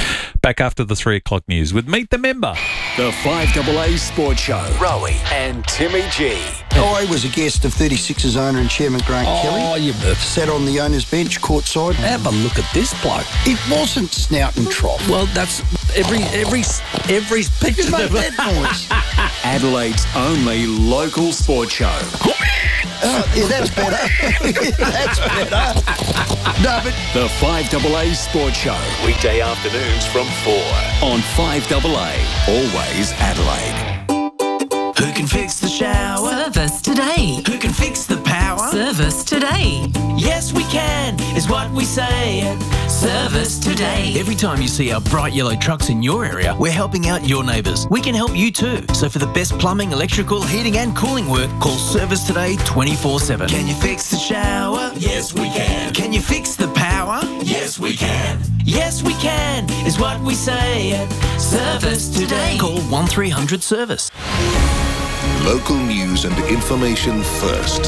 Back after the 3 o'clock news with Meet the Member. The 5AA Sports Show. Rowie and Timmy G. I was a guest of 36's owner and chairman Grant Kelly. Oh, you sat on the owner's bench courtside. Have a look at this bloke. It wasn't snout and trough. Well, that's every picture. Make that noise. Adelaide's only local sports show. Yeah, that's better. That's better. No, but The 5AA Sports Show. Weekday afternoons from 4 on 5AA. Always Adelaide. Who can fix the shower? Service today. Who can fix the power? Service today. Yes, we can, is what we say at Service Today. Every time you see our bright yellow trucks in your area, we're helping out your neighbours. We can help you too. So for the best plumbing, electrical, heating and cooling work, call Service Today 24/7. Can you fix the shower? Yes, we can. Can you fix the power? Yes, we can. Yes, we can, is what we say at Service Today. Call 1300 Service. Local news and information first.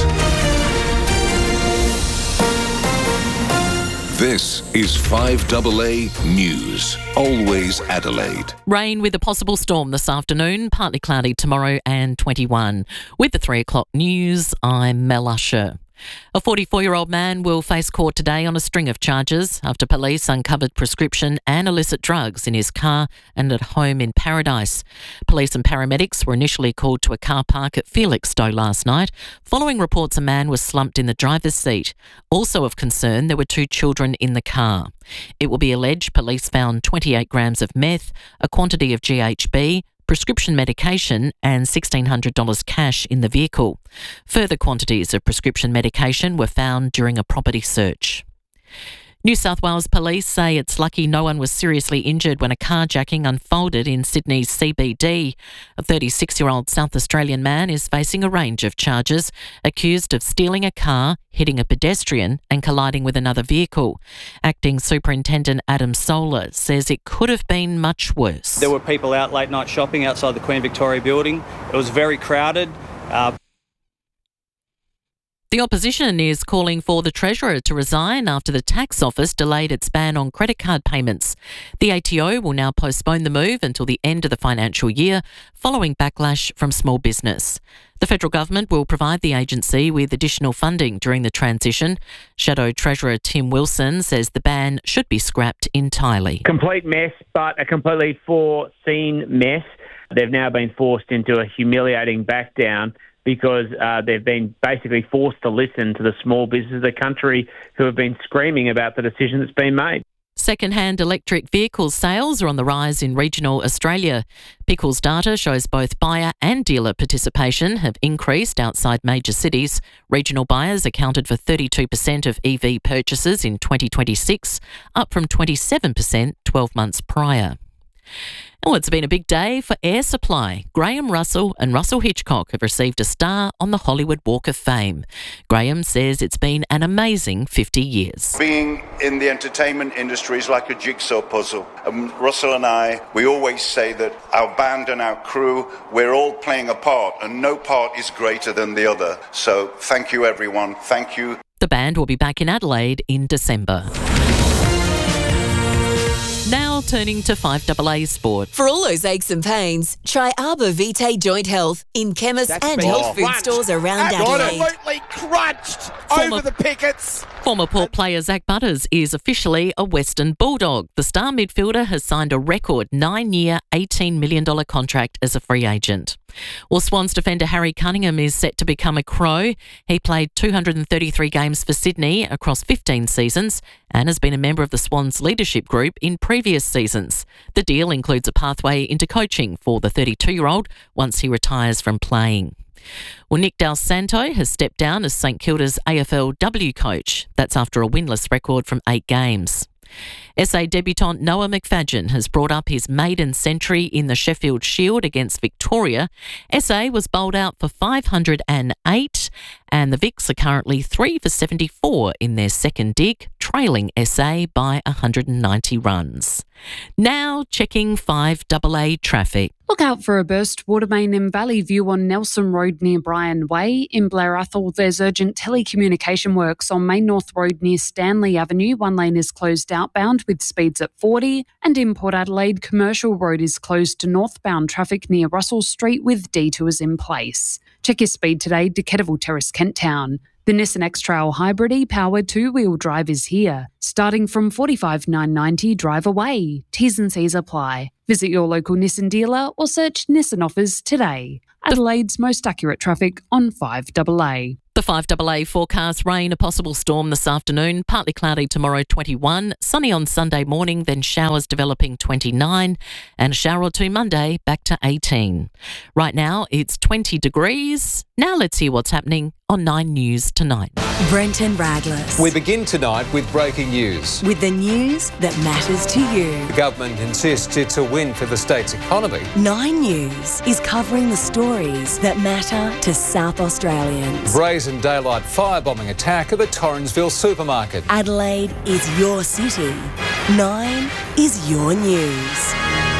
This is 5AA News. Always Adelaide. Rain with a possible storm this afternoon, partly cloudy tomorrow and 21. With the 3 o'clock news, I'm Mel Usher. A 44-year-old man will face court today on a string of charges after police uncovered prescription and illicit drugs in his car and at home in Paradise. Police and paramedics were initially called to a car park at Felixstowe last night, following reports a man was slumped in the driver's seat. Also of concern, there were 2 children in the car. It will be alleged police found 28 grams of meth, a quantity of GHB, prescription medication and $1,600 cash in the vehicle. Further quantities of prescription medication were found during a property search. New South Wales Police say it's lucky no one was seriously injured when a carjacking unfolded in Sydney's CBD. A 36-year-old South Australian man is facing a range of charges, accused of stealing a car, hitting a pedestrian and colliding with another vehicle. Acting Superintendent Adam Solar says it could have been much worse. There were people out late night shopping outside the Queen Victoria building. It was very crowded. The opposition is calling for the Treasurer to resign after the Tax Office delayed its ban on credit card payments. The ATO will now postpone the move until the end of the financial year, following backlash from small business. The federal government will provide the agency with additional funding during the transition. Shadow Treasurer Tim Wilson says the ban should be scrapped entirely. Complete mess, but a completely foreseen mess. They've now been forced into a humiliating back down, because they've been basically forced to listen to the small businesses of the country who have been screaming about the decision that's been made. Second-hand electric vehicle sales are on the rise in regional Australia. Pickles data shows both buyer and dealer participation have increased outside major cities. Regional buyers accounted for 32% of EV purchases in 2026, up from 27% 12 months prior. Well, it's been a big day for Air Supply. Graham Russell and Russell Hitchcock have received a star on the Hollywood Walk of Fame. Graham says it's been an amazing 50 years. Being in the entertainment industry is like a jigsaw puzzle. Russell and I, we always say that our band and our crew, we're all playing a part, and no part is greater than the other. So thank you, everyone. Thank you. The band will be back in Adelaide in December. Now turning to 5AA Sport. For all those aches and pains, try Arbor Vitae Joint Health in chemists and health food stores around Adelaide. Absolutely crunched over the pickets. Former Port player Zach Butters is officially a Western Bulldog. The star midfielder has signed a record 9-year, $18 million contract as a free agent. Well, Swans defender Harry Cunningham is set to become a Crow. He played 233 games for Sydney across 15 seasons and has been a member of the Swans leadership group in previous seasons. The deal includes a pathway into coaching for the 32-year-old once he retires from playing. Well, Nick Del Santo has stepped down as St Kilda's AFLW coach. That's after a winless record from 8 games. SA debutant Noah McFadden has brought up his maiden century in the Sheffield Shield against Victoria. SA was bowled out for 508 And the Vicks are currently 3 for 74 in their second dig, trailing SA by 190 runs. Now checking 5AA traffic. Look out for a burst water main in Valley View on Nelson Road near Bryan Way. In Blair Athol, there's urgent telecommunication works on Main North Road near Stanley Avenue. One lane is closed outbound with speeds at 40. And in Port Adelaide, Commercial Road is closed to northbound traffic near Russell Street with detours in place. Check your speed today to Ketterville Terrace, Kent Town. The Nissan X-Trail Hybrid e-powered two-wheel drive is here. Starting from $45,990, drive away. T's and C's apply. Visit your local Nissan dealer or search Nissan offers today. Adelaide's most accurate traffic on 5AA. The 5AA forecast rain, a possible storm this afternoon, partly cloudy tomorrow 21, sunny on Sunday morning, then showers developing 29, and a shower or two Monday back to 18. Right now it's 20 degrees. Now let's hear what's happening on 9 News tonight. Brenton Raglas. We begin tonight with breaking news. With the news that matters to you. The government insists it's a win for the state's economy. 9 News is covering the stories that matter to South Australians. Brazen daylight firebombing attack at the Torrensville supermarket. Adelaide is your city. 9 is your news.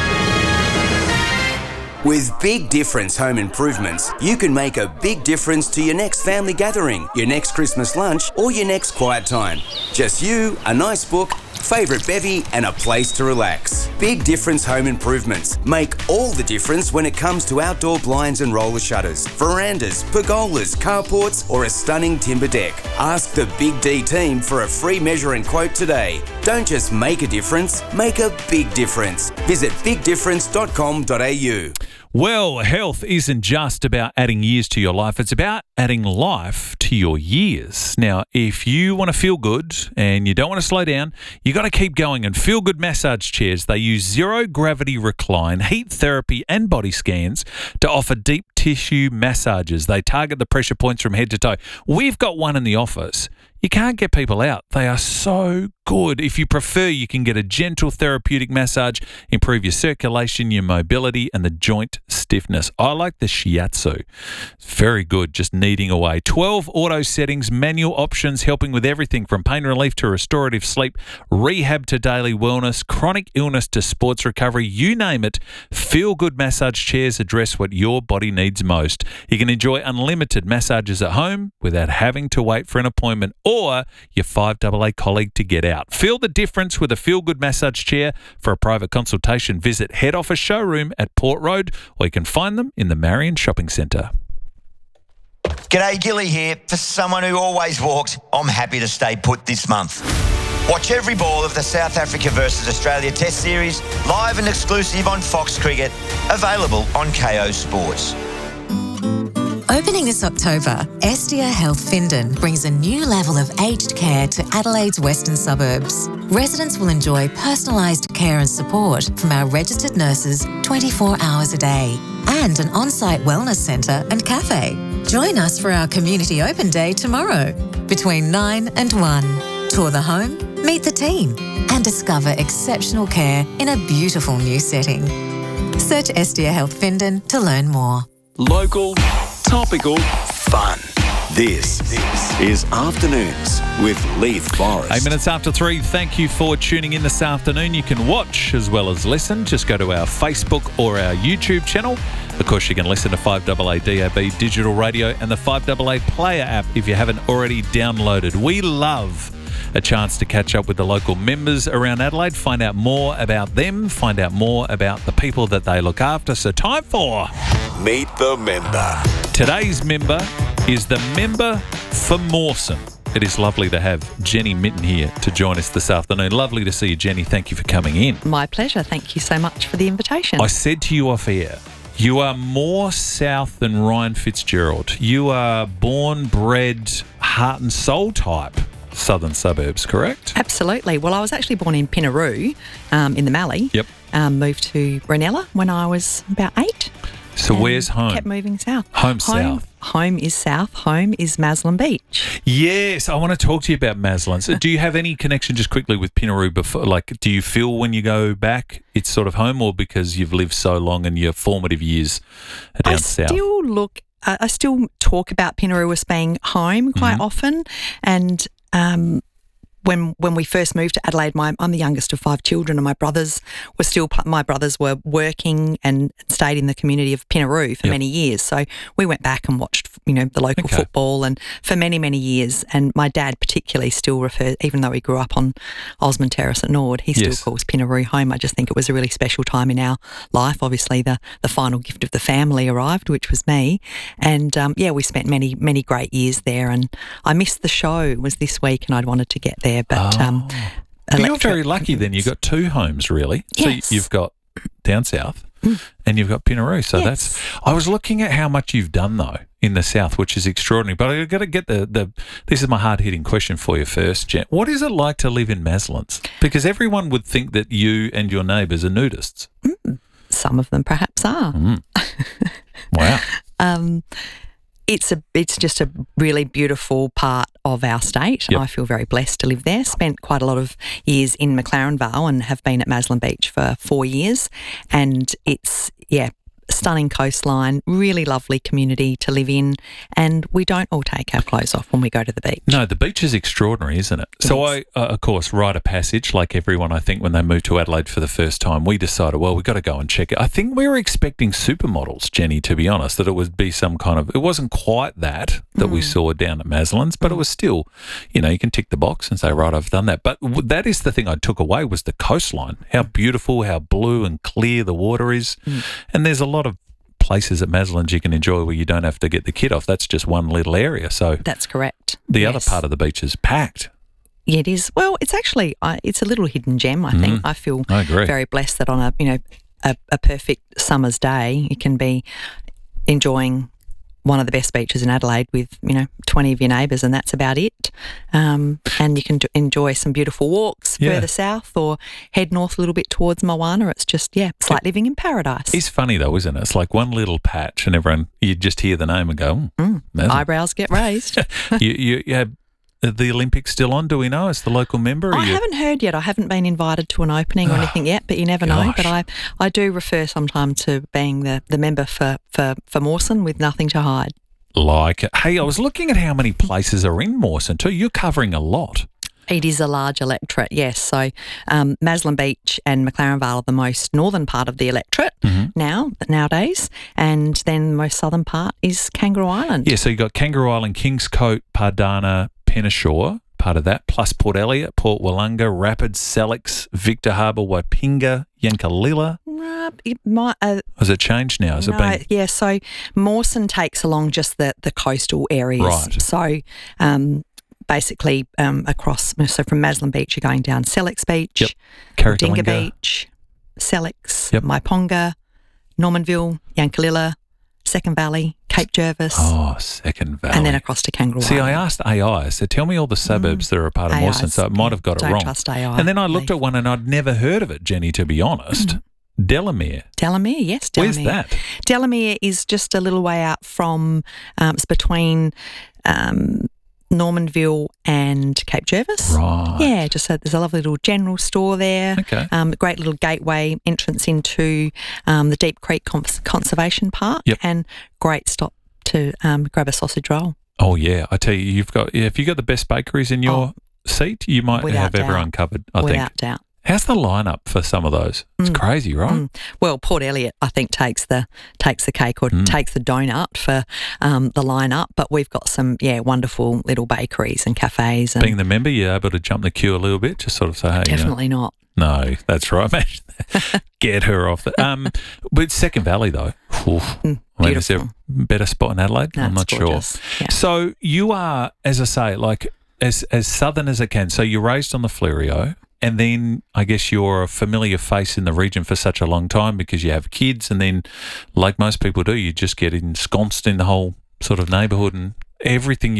With Big Difference Home Improvements, you can make a big difference to your next family gathering, your next Christmas lunch, or your next quiet time. Just you, a nice book, favourite bevy, and a place to relax. Big Difference Home Improvements make all the difference when it comes to outdoor blinds and roller shutters, verandas, pergolas, carports, or a stunning timber deck. Ask the Big D team for a free measure and quote today. Don't just make a difference, make a big difference. Visit bigdifference.com.au. Well, health isn't just about adding years to your life. It's about adding life to your years. Now, if you want to feel good and you don't want to slow down, you got to keep going. And Feel Good Massage Chairs, they use zero gravity recline, heat therapy and body scans to offer deep tissue massages. They target the pressure points from head to toe. We've got one in the office. You can't get people out. They are so good. If you prefer, you can get a gentle therapeutic massage, improve your circulation, your mobility, and the joint stiffness. I like the shiatsu. It's very good, just kneading away. 12 auto settings, manual options, helping with everything from pain relief to restorative sleep, rehab to daily wellness, chronic illness to sports recovery, you name it. Feel Good Massage Chairs address what your body needs most. You can enjoy unlimited massages at home without having to wait for an appointment or your 5AA colleague to get out. Feel the difference with a Feel Good Massage Chair. For a private consultation, visit head office showroom at Port Road, or you can find them in the Marion Shopping Centre. G'day, Gilly here. For someone who always walked, I'm happy to stay put this month. Watch every ball of the South Africa versus Australia Test Series live and exclusive on Fox Cricket, available on KO Sports. Opening this October, Estia Health Findon brings a new level of aged care to Adelaide's western suburbs. Residents will enjoy personalised care and support from our registered nurses 24 hours a day and an on-site wellness centre and cafe. Join us for our community open day tomorrow between 9 and 1. Tour the home, meet the team and discover exceptional care in a beautiful new setting. Search Estia Health Findon to learn more. Local, topical, fun. This is Afternoons with Leith Forrest. 8 minutes after 3. Thank you for tuning in this afternoon. You can watch as well as listen. Just go to our Facebook or our YouTube channel. Of course, you can listen to 5AA DAB Digital Radio and the 5AA Player app if you haven't already downloaded. We love a chance to catch up with the local members around Adelaide, find out more about them, find out more about the people that they look after. So time for Meet the Member. Today's member is the member for Mawson. It is lovely to have Jenny Mitten here to join us this afternoon. Lovely to see you, Jenny. Thank you for coming in. My pleasure. Thank you so much for the invitation. I said to you off air, you are more south than Ryan Fitzgerald. You are born, bred, heart and soul type southern suburbs, correct? Absolutely. Well, I was actually born in Pinaroo, in the Mallee. Yep. Moved to Brunella when I was about 8. So where's home? Kept moving south. Home south. Home is south. Home is Maslin Beach. Yes, I want to talk to you about Maslin. So do you have any connection, just quickly, with Pinaroo before? Like, do you feel when you go back it's sort of home, or because you've lived so long and your formative years are down south? I still look I still talk about Pinaroo as being home quite often, and when we first moved to Adelaide, I'm the youngest of 5 children, and my brothers were working and stayed in the community of Pinaroo for many years. So we went back and watched, the local football, and for many, many years. And my dad particularly still refers, even though he grew up on Osmond Terrace at Nord, he still calls Pinaroo home. I just think it was a really special time in our life. Obviously, the final gift of the family arrived, which was me. And we spent many, many great years there. And I missed the show. It was this week, and I'd wanted to get there. But you're very lucky then. You've got 2 homes, really. Yes. So you've got down south and you've got Pinaroo. So that's... I was looking at how much you've done, though, in the south, which is extraordinary. But I've got to get this is my hard-hitting question for you first, Jen. What is it like to live in Maslins? Because everyone would think that you and your neighbours are nudists. Some of them perhaps are. Wow. It's just a really beautiful part of our state. I feel very blessed to live there. Spent quite a lot of years in McLaren Vale and have been at Maslin Beach for 4 years. And it's, stunning coastline, really lovely community to live in, and we don't all take our clothes off when we go to the beach. No, the beach is extraordinary, isn't it? So I, of course, rite of passage, like everyone, I think, when they moved to Adelaide for the first time, we decided, well, we've got to go and check it. I think we were expecting supermodels, Jenny, to be honest, that it would be some kind of, it wasn't quite that we saw down at Maslin's, but it was still, you can tick the box and say, right, I've done that. But that is the thing I took away was the coastline, how beautiful, how blue and clear the water is. And there's a lot of places at Maslin's you can enjoy where you don't have to get the kid off. That's just one little area. So that's correct. The other part of the beach is packed. Yeah, it is. Well, it's actually it's a little hidden gem. I think I feel very blessed that on a perfect summer's day you can be enjoying one of the best beaches in Adelaide with 20 of your neighbours, and that's about it. And you can enjoy some beautiful walks further south or head north a little bit towards Moana. It's just it's like living in paradise. It's funny though, isn't it? It's like one little patch, and everyone, you just hear the name and go, eyebrows get raised. you have the Olympics still on? Do we know? As the local member? I haven't heard yet. I haven't been invited to an opening or anything yet, but you never know. But I do refer sometimes to being the member for Mawson with nothing to hide. Like it. Hey, I was looking at how many places are in Mawson too. You're covering a lot. It is a large electorate, yes. So Maslin Beach and McLaren Vale are the most northern part of the electorate nowadays, and then the most southern part is Kangaroo Island. Yeah, so you've got Kangaroo Island, Kingscote, Pardana, Penashore, part of that, plus Port Elliot, Port Wollonga, Rapids, Sellex, Victor Harbour, Waipinga, Yankalilla. Has it changed now? Yeah, so Mawson takes along just the coastal areas. Right. So basically across, so from Maslin Beach you're going down Sellex Beach, Dinga Beach, Sellex, Maiponga, Normanville, Yankalilla, Second Valley, Cape Jervis. Oh, Second Valley. And then across to Kangaroo See, Island. I asked AI, so tell me all the suburbs that are a part of Mawson, so it might have got it Don't wrong. trust AI. And then I looked at one and I'd never heard of it, Jenny, to be honest. Delamere. Delamere, yes, Delamere. Where's that? Delamere is just a little way out from, it's between Normanville and Cape Jervis. Right. Yeah, just so there's a lovely little general store there. Okay. Great little gateway entrance into the Deep Creek Conservation Park, and great stop to grab a sausage roll. Oh yeah, I tell you, if you got the best bakeries in your seat, you might have everyone covered. I think. Without doubt. How's the lineup for some of those? It's crazy, right? Well, Port Elliot, I think, takes the cake or takes the donut for the lineup. But we've got some, wonderful little bakeries and cafes. And being the member, you're able to jump the queue a little bit, just sort of say, hey, definitely not. No, that's right, man. Get her off the. But Second Valley though, is there a better spot in Adelaide? No, I'm not gorgeous. sure. Yeah. So you are, as I say, like as southern as I can. So you're raised on the Fleurieu. And then I guess you're a familiar face in the region for such a long time because you have kids, and then, like most people do, you just get ensconced in the whole sort of neighbourhood and everything you've done.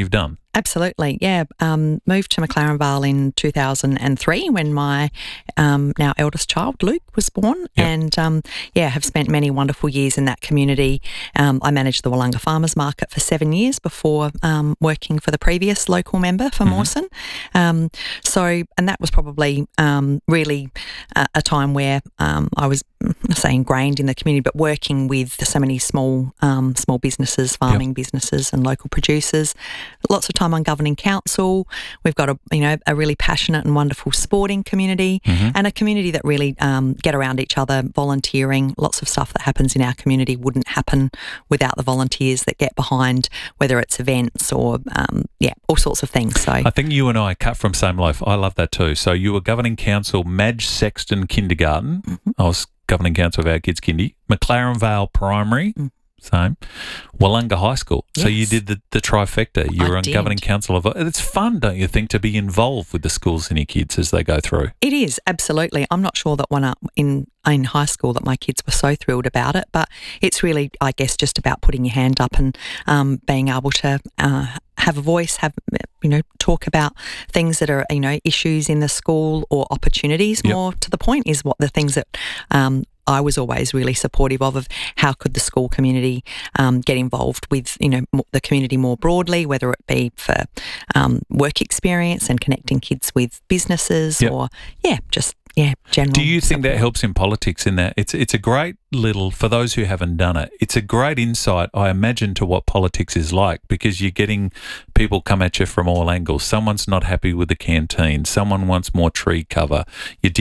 Absolutely, yeah. Moved to McLaren Vale in 2003 when my now eldest child, Luke, was born. Yep. And, have spent many wonderful years in that community. I managed the Wollonga Farmers Market for 7 years before working for the previous local member for Mawson. And that was probably really a time where I was, say, ingrained in the community, but working with so many small businesses, farming businesses and local producers. Lots of time on governing council. We've got a really passionate and wonderful sporting community, and a community that really get around each other, volunteering. Lots of stuff that happens in our community wouldn't happen without the volunteers that get behind, whether it's events or all sorts of things. So I think you and I cut from same loaf. I love that too. So you were governing council, Madge Sexton Kindergarten. I was governing council of our kids' kindy. McLaren Vale Primary. Same. Wollonga High School. Yes. So you did the trifecta. You were on governing council of. It's fun, don't you think, to be involved with the schools and your kids as they go through? It is, absolutely. I'm not sure that when in high school that my kids were so thrilled about it, but it's really, I guess, just about putting your hand up and being able to have a voice, talk about things that are, issues in the school or opportunities. More to the point is what the things that I was always really supportive of how could the school community get involved with, the community more broadly, whether it be for work experience and connecting kids with businesses or, general Do you think support. that helps in politics in that it's a great little, for those who haven't done it, it's a great insight, I imagine, to what politics is like, because you're getting people come at you from all angles. Someone's not happy with the canteen. Someone wants more tree cover. You're